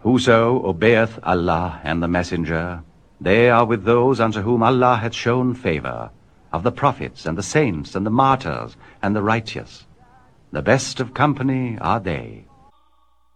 Whoso obeyeth Allah and the Messenger, they are with those unto whom Allah hath shown favour, of the prophets and the saints and the martyrs and the righteous. The best of company are they.